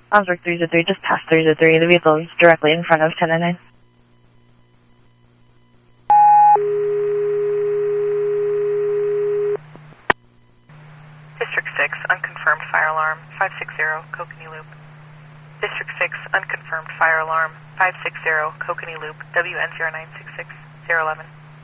Osborne 303, just past 303. The vehicle is directly in front of 1099. District 6, unconfirmed fire alarm, 560, Kokanee Loop. District 6, unconfirmed fire alarm, 560, Kokanee Loop, WN0966011.